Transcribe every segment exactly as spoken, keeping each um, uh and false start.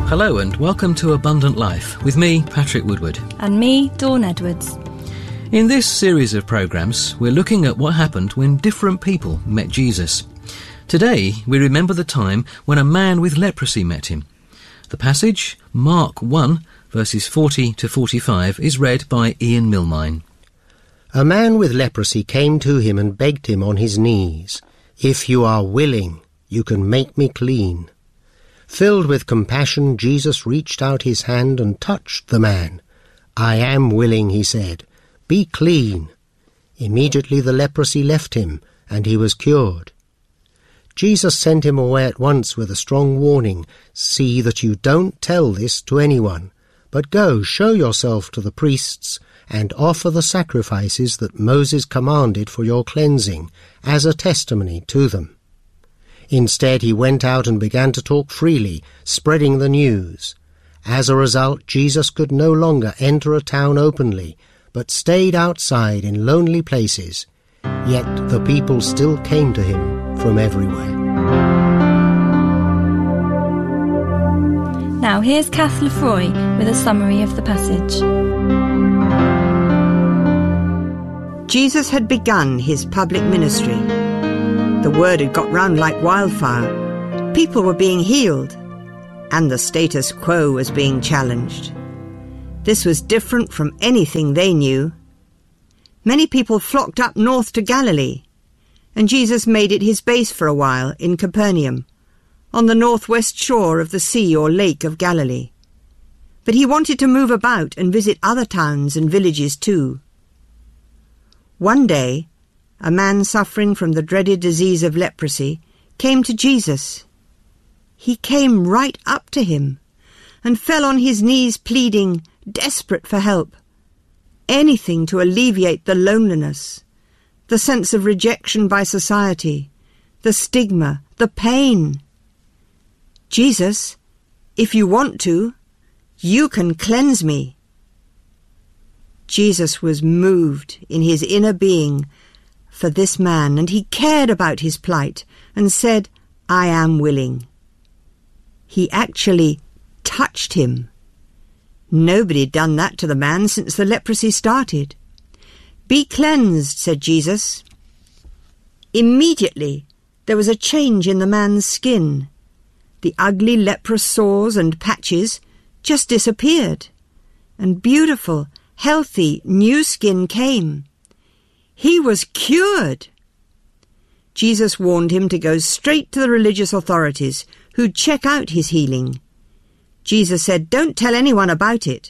Hello and welcome to Abundant Life with me, Patrick Woodward. And me, Dawn Edwards. In this series of programmes, we're looking at what happened when different people met Jesus. Today, we remember the time when a man with leprosy met him. The passage, Mark one, verses forty to forty-five, is read by Ian Milmine. A man with leprosy came to him and begged him on his knees, "If you are willing, you can make me clean." Filled with compassion, Jesus reached out his hand and touched the man. "I am willing," he said. "Be clean." Immediately the leprosy left him, and he was cured. Jesus sent him away at once with a strong warning, "See that you don't tell this to anyone, but go, show yourself to the priests, and offer the sacrifices that Moses commanded for your cleansing, as a testimony to them." Instead, he went out and began to talk freely, spreading the news. As a result, Jesus could no longer enter a town openly, but stayed outside in lonely places. Yet the people still came to him from everywhere. Now here's Kath Lefroy with a summary of the passage. Jesus had begun his public ministry. The word had got round like wildfire. People were being healed, and the status quo was being challenged. This was different from anything they knew. Many people flocked up north to Galilee, and Jesus made it his base for a while in Capernaum, on the northwest shore of the Sea or Lake of Galilee. But he wanted to move about and visit other towns and villages too. One day, a man suffering from the dreaded disease of leprosy came to Jesus. He came right up to him and fell on his knees pleading, desperate for help. Anything to alleviate the loneliness, the sense of rejection by society, the stigma, the pain. "Jesus, if you want to, you can cleanse me." Jesus was moved in his inner being for this man, and he cared about his plight and said, "I am willing." He actually touched him. Nobody had done that to the man since the leprosy started. "Be cleansed," said Jesus. Immediately there was a change in the man's skin. The ugly leprous sores and patches just disappeared, and beautiful, healthy, new skin came. He was cured. Jesus warned him to go straight to the religious authorities, who'd check out his healing. Jesus said, "Don't tell anyone about it."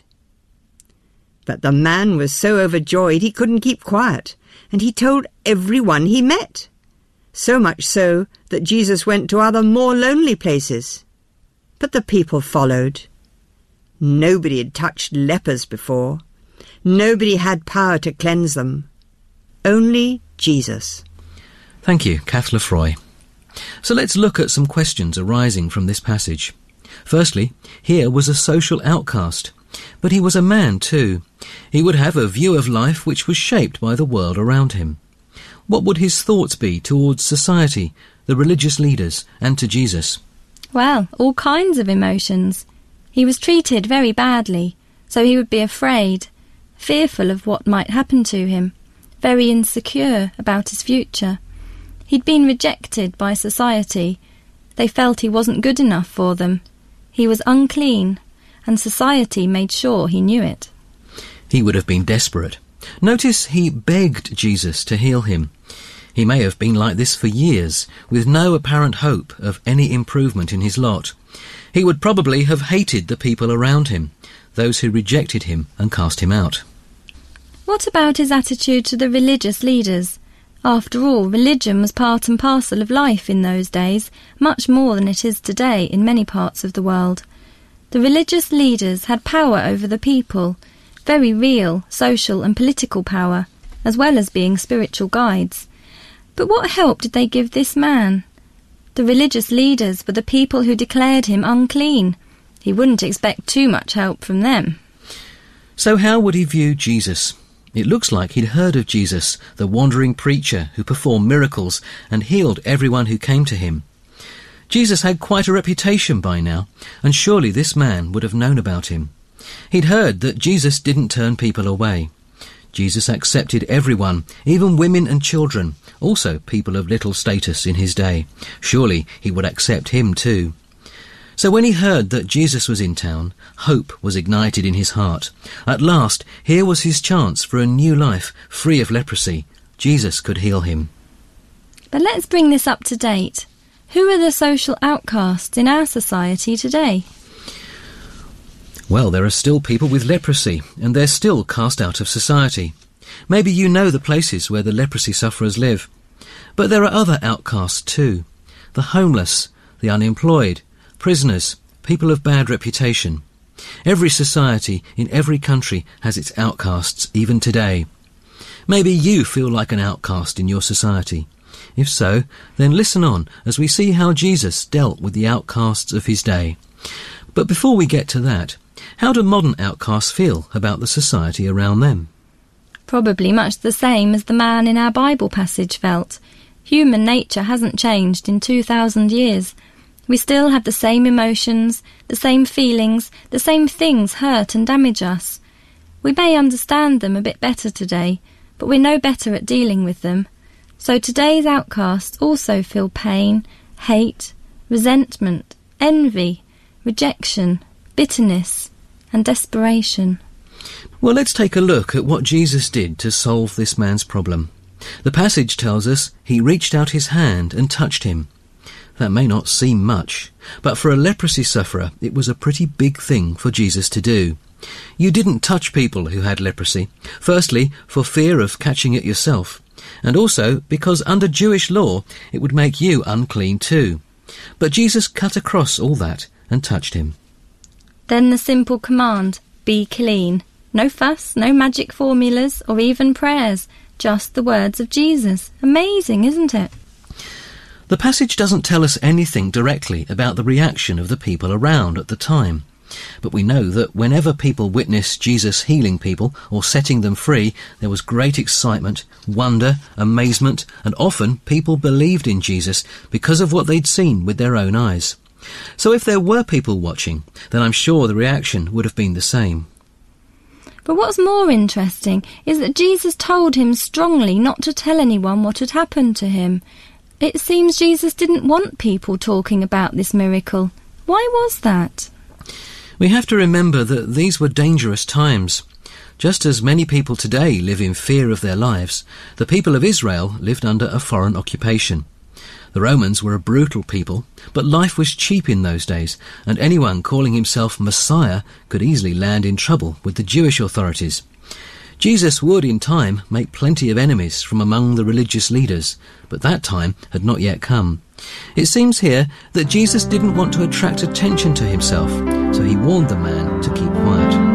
But the man was so overjoyed he couldn't keep quiet, and he told everyone he met. So much so that Jesus went to other more lonely places. But the people followed. Nobody had touched lepers before. Nobody had power to cleanse them. Only Jesus. Thank you, Kath Lefroy. So let's look at some questions arising from this passage. Firstly, here was a social outcast, but he was a man too. He would have a view of life which was shaped by the world around him. What would his thoughts be towards society, the religious leaders, and to Jesus? Well, all kinds of emotions. He was treated very badly, so he would be afraid, fearful of what might happen to him, very insecure about his future. He'd been rejected by society. They felt he wasn't good enough for them. He was unclean, and society made sure he knew it. He would have been desperate. Notice he begged Jesus to heal him. He may have been like this for years, with no apparent hope of any improvement in his lot. He would probably have hated the people around him, those who rejected him and cast him out. What about his attitude to the religious leaders? After all, religion was part and parcel of life in those days, much more than it is today in many parts of the world. The religious leaders had power over the people, very real social and political power, as well as being spiritual guides. But what help did they give this man? The religious leaders were the people who declared him unclean. He wouldn't expect too much help from them. So how would he view Jesus? It looks like he'd heard of Jesus, the wandering preacher who performed miracles and healed everyone who came to him. Jesus had quite a reputation by now, and surely this man would have known about him. He'd heard that Jesus didn't turn people away. Jesus accepted everyone, even women and children, also people of little status in his day. Surely he would accept him too. So when he heard that Jesus was in town, hope was ignited in his heart. At last, here was his chance for a new life, free of leprosy. Jesus could heal him. But let's bring this up to date. Who are the social outcasts in our society today? Well, there are still people with leprosy, and they're still cast out of society. Maybe you know the places where the leprosy sufferers live. But there are other outcasts too. The homeless, the unemployed, prisoners, people of bad reputation. Every society in every country has its outcasts, even today. Maybe you feel like an outcast in your society. If so, then listen on as we see how Jesus dealt with the outcasts of his day. But before we get to that, how do modern outcasts feel about the society around them? Probably much the same as the man in our Bible passage felt. Human nature hasn't changed in two thousand years. We still have the same emotions, the same feelings, the same things hurt and damage us. We may understand them a bit better today, but we're no better at dealing with them. So today's outcasts also feel pain, hate, resentment, envy, rejection, bitterness, and desperation. Well, let's take a look at what Jesus did to solve this man's problem. The passage tells us he reached out his hand and touched him. That may not seem much, but for a leprosy sufferer it was a pretty big thing for Jesus to do. You didn't touch people who had leprosy, firstly for fear of catching it yourself, and also because under Jewish law it would make you unclean too. But Jesus cut across all that and touched him. Then the simple command, be clean. No fuss, no magic formulas or even prayers, just the words of Jesus. Amazing, isn't it? The passage doesn't tell us anything directly about the reaction of the people around at the time. But we know that whenever people witnessed Jesus healing people or setting them free, there was great excitement, wonder, amazement, and often people believed in Jesus because of what they'd seen with their own eyes. So if there were people watching, then I'm sure the reaction would have been the same. But what's more interesting is that Jesus told him strongly not to tell anyone what had happened to him. It seems Jesus didn't want people talking about this miracle. Why was that? We have to remember that these were dangerous times. Just as many people today live in fear of their lives, the people of Israel lived under a foreign occupation. The Romans were a brutal people, but life was cheap in those days, and anyone calling himself Messiah could easily land in trouble with the Jewish authorities. Jesus would, in time, make plenty of enemies from among the religious leaders, but that time had not yet come. It seems here that Jesus didn't want to attract attention to himself, so he warned the man to keep quiet.